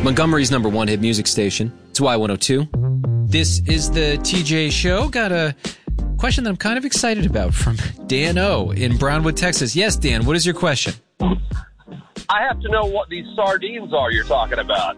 Montgomery's #1 hit music station. It's Y102. This is the TJ Show. Got a question that I'm kind of excited about from Dan O. in Brownwood, Texas. Yes, Dan, what is your question? I have to know what these sardines are you're talking about.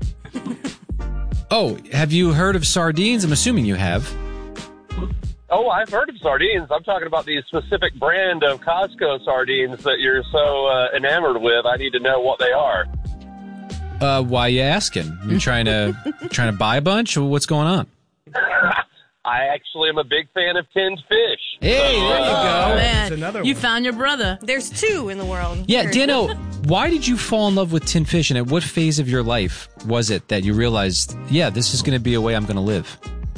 Oh, have you heard of sardines? I'm assuming you have. Oh, I've heard of sardines. I'm talking about the specific brand of Costco sardines that you're so enamored with. I need to know what they are. Why are you asking? You trying to buy a bunch? Or what's going on? I actually am a big fan of tinned fish. Hey, there you go. Oh, man. That's another You one. found your brother. There's 2 in the world. Yeah, Dano, why did you fall in love with tin fish, and at what phase of your life was it that you realized, yeah, this is going to be a way I'm going to live?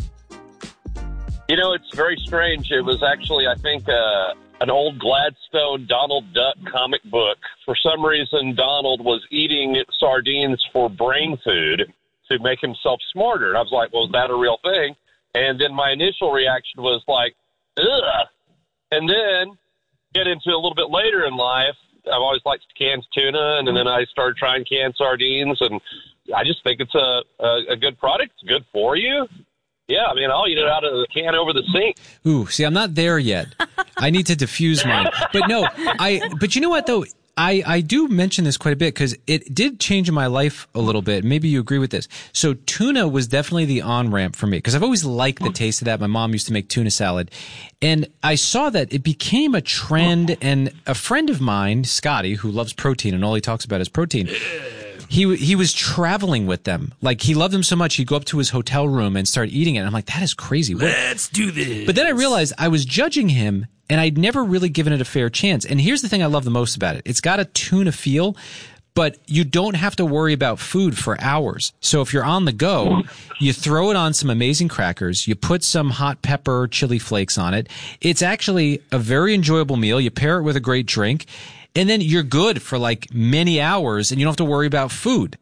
You know, it's very strange. It was actually, I think, an old Gladstone Donald Duck comic book. For some reason, Donald was eating sardines for brain food to make himself smarter. And I was like, well, is that a real thing? And then my initial reaction was like, ugh. And then get into a little bit later in life, I've always liked canned tuna, and then I started trying canned sardines, and I just think it's a good product. It's good for you. Yeah, I mean, I'll eat it out of the can over the sink. Ooh, see, I'm not there yet. I need to diffuse mine. But no, but you know what, though? I do mention this quite a bit because it did change in my life a little bit. Maybe you agree with this. So tuna was definitely the on-ramp for me because I've always liked the taste of that. My mom used to make tuna salad. And I saw that it became a trend, and a friend of mine, Scotty, who loves protein and all he talks about is protein, he was traveling with them. Like, he loved them so much, he'd go up to his hotel room and start eating it. And I'm like, that is crazy. Let's do this. But then I realized I was judging him, and I'd never really given it a fair chance. And here's the thing I love the most about it. It's got a tuna feel, but you don't have to worry about food for hours. So if you're on the go, you throw it on some amazing crackers, you put some hot pepper chili flakes on it. It's actually a very enjoyable meal. You pair it with a great drink, and then you're good for like many hours, and you don't have to worry about food.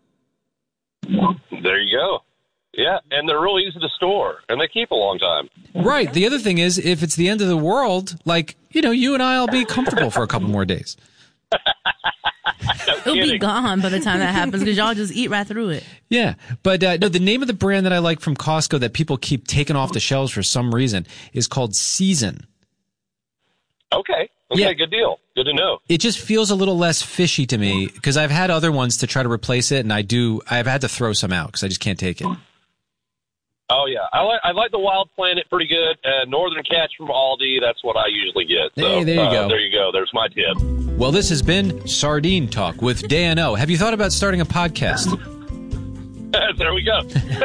There you go. Yeah, and they're real easy to store, and they keep a long time. Right. The other thing is, if it's the end of the world, like, you and I will be comfortable for a couple more days. He'll be gone by the time that happens because y'all just eat right through it. Yeah. But no, the name of the brand that I like from Costco that people keep taking off the shelves for some reason is called Season. Okay, Yeah. good deal. Good to know. It just feels a little less fishy to me because I've had other ones to try to replace it, and I've had to throw some out because I just can't take it. Oh, yeah. I like the Wild Planet pretty good. Northern Catch from Aldi, that's what I usually get. So, Hey, there you go. There you go. There's my tip. Well, this has been Sardine Talk with Dan O. Have you thought about starting a podcast? There we go.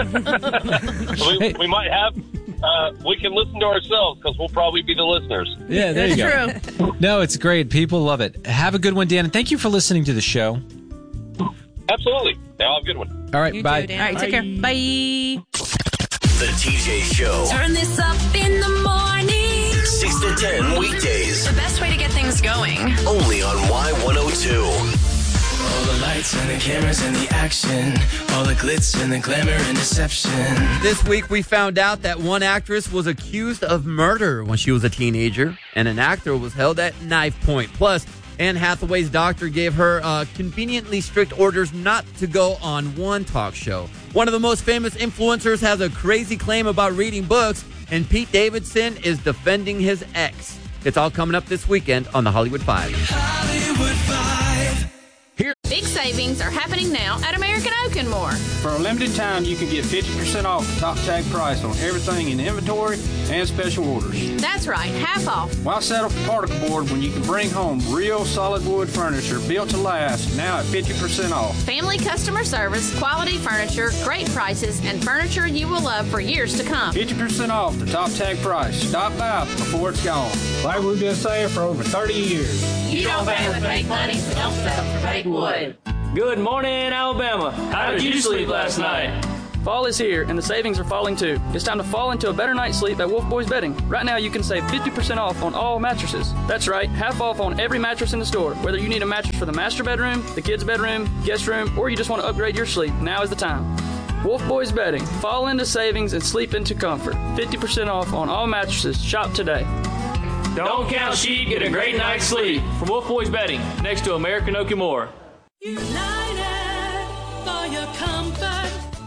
we might have... we can listen to ourselves because we'll probably be the listeners. Yeah, there you go. True. No, it's great. People love it. Have a good one, Dan, and thank you for listening to the show. Absolutely. Now have a good one. All right, You bye. too, Dan. All right, take care. Bye. The TJ Show. Turn this up in the morning. 6 to 10 weekdays. The best way to get things going. Only on Y102. All the lights and the cameras and the action. All the glitz and the glamour and deception. This week we found out that one actress was accused of murder when she was a teenager, and an actor was held at knife point. Plus, Anne Hathaway's doctor gave her conveniently strict orders not to go on one talk show. One of the most famous influencers has a crazy claim about reading books, and Pete Davidson is defending his ex. It's all coming up this weekend on the Hollywood Five. Hollywood 5. Big savings are happening now at American Oak and More. For a limited time, you can get 50% off the top tag price on everything in inventory and special orders. That's right, half off. Why settle for particle board when you can bring home real solid wood furniture built to last now at 50% off? Family customer service, quality furniture, great prices, and furniture you will love for years to come. 50% off the top tag price. Stop by before it's gone. Like we've been saying for over 30 years. You don't pay with fake money, so don't settle for fake wood. Good morning, Alabama. How did you sleep last night? Fall is here, and the savings are falling too. It's time to fall into a better night's sleep at Wolf Boys Bedding. Right now, you can save 50% off on all mattresses. That's right, half off on every mattress in the store. Whether you need a mattress for the master bedroom, the kids' bedroom, guest room, or you just want to upgrade your sleep, now is the time. Wolf Boys Bedding. Fall into savings and sleep into comfort. 50% off on all mattresses. Shop today. Don't count sheep, get a great night's sleep. From Wolf Boys Bedding, next to American Oak and More. United for your company.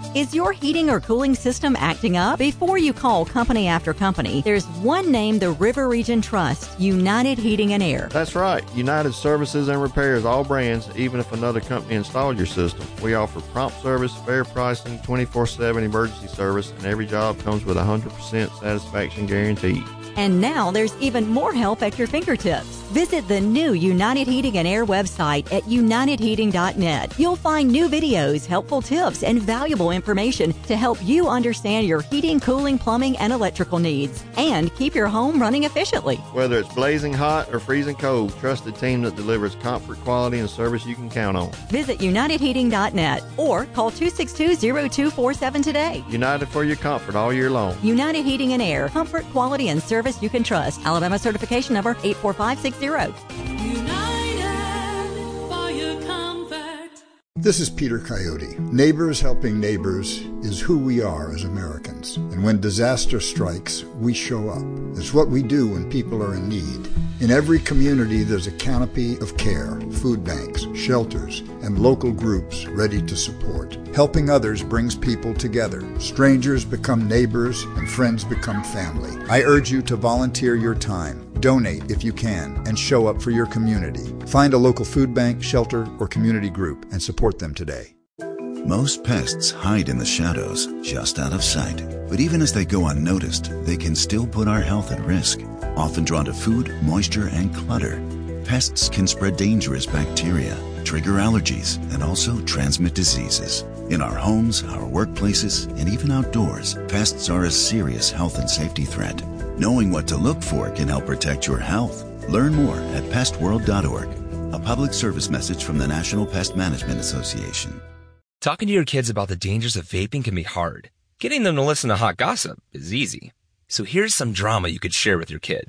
Is your heating or cooling system acting up? Before you call company after company, there's one name the River Region trusts: United Heating and Air. That's right. United services and repairs all brands, even if another company installed your system. We offer prompt service, fair pricing, 24/7 emergency service, and every job comes with a 100% satisfaction guarantee. And now there's even more help at your fingertips. Visit the new United Heating and Air website at unitedheating.net. You'll find new videos, helpful tips, and valuable information to help you understand your heating, cooling, plumbing, and electrical needs, and keep your home running efficiently. Whether it's blazing hot or freezing cold, trusted team that delivers comfort, quality, and service you can count on. Visit unitedheating.net or call 262-0247 today. United for your comfort all year long. United Heating and Air. Comfort, quality, and service you can trust. Alabama certification number 84560. This is Peter Coyote. Neighbors helping neighbors is who we are as Americans. And when disaster strikes, we show up. It's what we do when people are in need. In every community, there's a canopy of care, food banks, shelters, and local groups ready to support. Helping others brings people together. Strangers become neighbors, and friends become family. I urge you to volunteer your time. Donate if you can, and show up for your community. Find a local food bank, shelter, or community group and support them today. Most pests hide in the shadows, just out of sight. But even as they go unnoticed, they can still put our health at risk. Often drawn to food, moisture, and clutter, pests can spread dangerous bacteria, trigger allergies, and also transmit diseases. In our homes, our workplaces, and even outdoors, pests are a serious health and safety threat. Knowing what to look for can help protect your health. Learn more at pestworld.org. A public service message from the National Pest Management Association. Talking to your kids about the dangers of vaping can be hard. Getting them to listen to hot gossip is easy. So here's some drama you could share with your kid.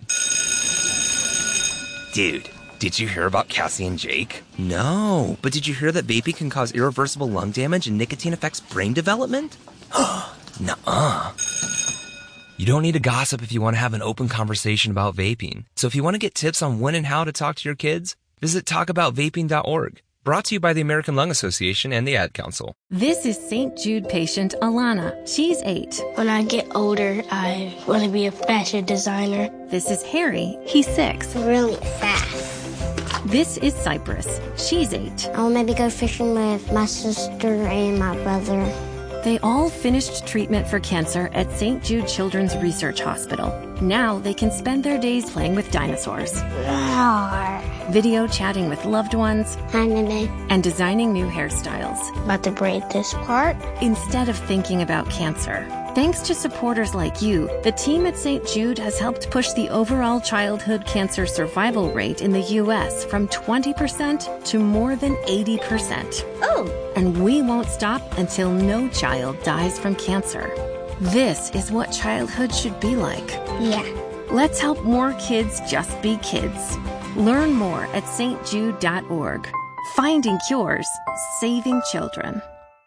Dude, did you hear about Cassie and Jake? No, but did you hear that vaping can cause irreversible lung damage and nicotine affects brain development? Nuh-uh. You don't need to gossip if you want to have an open conversation about vaping. So if you want to get tips on when and how to talk to your kids, visit talkaboutvaping.org. Brought to you by the American Lung Association and the Ad Council. This is St. Jude patient Alana. She's 8. When I get older, I want to be a fashion designer. This is Harry. He's 6. Really fast. This is Cypress. She's 8. I'll maybe go fishing with my sister and my brother. They all finished treatment for cancer at St. Jude Children's Research Hospital. Now they can spend their days playing with dinosaurs, video chatting with loved ones, and designing new hairstyles. About to braid this part. Instead of thinking about cancer. Thanks to supporters like you, the team at St. Jude has helped push the overall childhood cancer survival rate in the U.S. from 20% to more than 80%. Oh! And we won't stop until no child dies from cancer. This is what childhood should be like. Yeah. Let's help more kids just be kids. Learn more at stjude.org. Finding cures, saving children.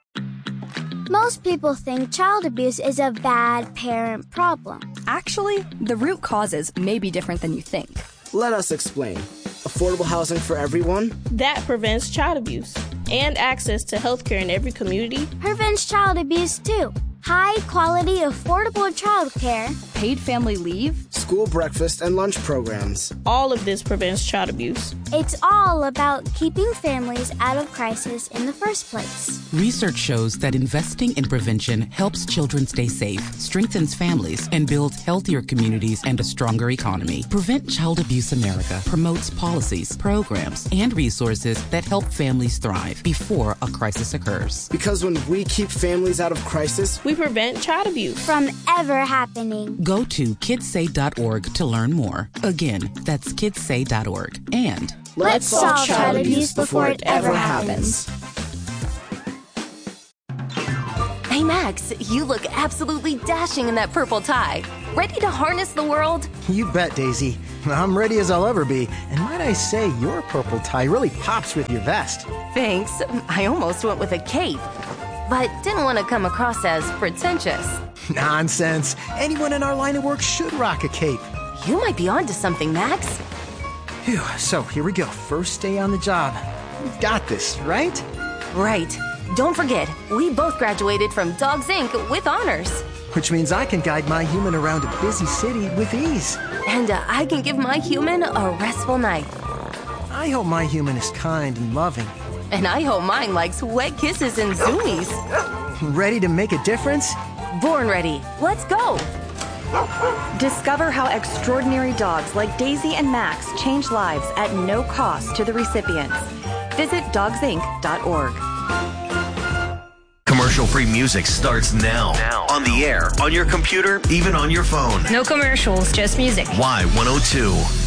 Most people think child abuse is a bad parent problem. Actually, the root causes may be different than you think. Let us explain. Affordable housing for everyone. That prevents child abuse. And access to healthcare in every community. Prevents child abuse too. High quality, affordable childcare. Paid family leave. School breakfast and lunch programs. All of this prevents child abuse. It's all about keeping families out of crisis in the first place. Research shows that investing in prevention helps children stay safe, strengthens families, and builds healthier communities and a stronger economy. Prevent Child Abuse America promotes policies, programs, and resources that help families thrive before a crisis occurs. Because when we keep families out of crisis, we prevent child abuse from ever happening. Go to kidssay.org to learn more. Again, that's kidssay.org. And let's solve child abuse before it ever happens. Hey, Max, you look absolutely dashing in that purple tie. Ready to harness the world? You bet, Daisy. I'm ready as I'll ever be. And might I say, your purple tie really pops with your vest. Thanks. I almost went with a cape, but didn't want to come across as pretentious. Nonsense. Anyone in our line of work should rock a cape. You might be onto something, Max. Phew, so here we go. First day on the job. We've got this, right? Right. Don't forget, we both graduated from Dogs Inc. with honors. Which means I can guide my human around a busy city with ease. And I can give my human a restful night. I hope my human is kind and loving. And I hope mine likes wet kisses and zoomies. Ready to make a difference? Born ready. Let's go. Discover how extraordinary dogs like Daisy and Max change lives at no cost to the recipients. Visit dogsinc.org. Commercial-free music starts now. On the air, on your computer, even on your phone. No commercials, just music. Y102.